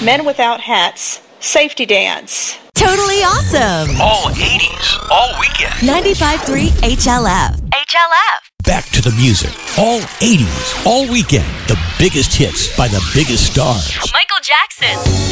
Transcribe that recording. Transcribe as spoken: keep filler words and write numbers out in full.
Men Without Hats, Safety Dance. Totally awesome. All eighties, all weekend. ninety-five point three H L F. H L F. Back to the music. All eighties, all weekend. The biggest hits by the biggest stars. Michael Jackson.